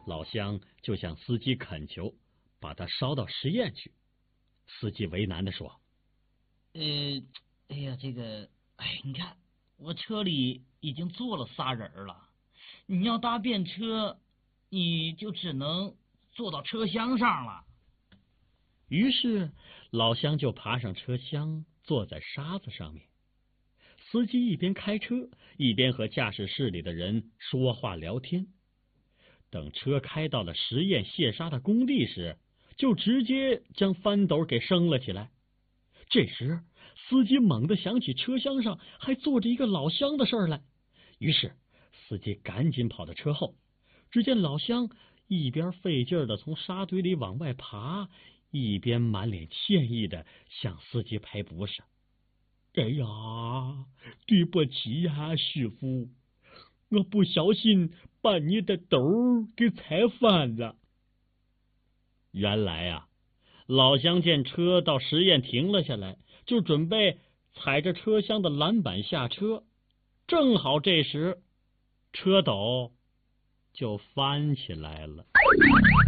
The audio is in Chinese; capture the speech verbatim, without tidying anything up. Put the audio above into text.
老乡就向司机恳求，把它捎到实验去。司机为难地说：“ 呃，哎呀，这个，哎，你看我车里已经坐了仨人了，你要搭便车，你就只能坐到车厢上了。” 于是老乡就爬上车厢，坐在沙子上面。司机一边开车，一边和驾驶室里的人说话聊天。等车开到了实验卸沙的工地时，就直接将翻斗给升了起来。这时司机猛地想起车厢上还坐着一个老乡的事儿来，于是司机赶紧跑到车后，只见老乡一边费劲的从沙堆里往外爬，一边满脸歉意的向司机赔不是：“哎呀，对不起呀，师傅，我不小心把你的兜给踩翻了。”原来啊，老乡见车到实验停了下来，就准备踩着车厢的栏板下车，正好这时车斗就翻起来了。